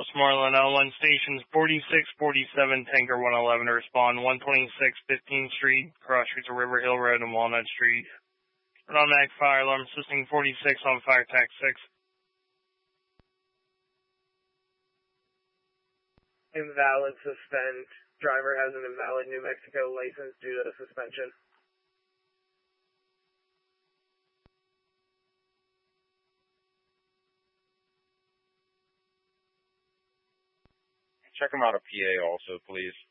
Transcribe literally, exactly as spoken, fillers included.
Westmoreland L one stations forty-six forty-seven, Tanker one eleven to respond, one twenty-six fifteenth Street, cross streets of River Hill Road and Walnut Street. Automatic fire alarm system forty-six on fire tax six. Invalid suspend. Driver has an invalid New Mexico license due to suspension. Check them out of P A also, please.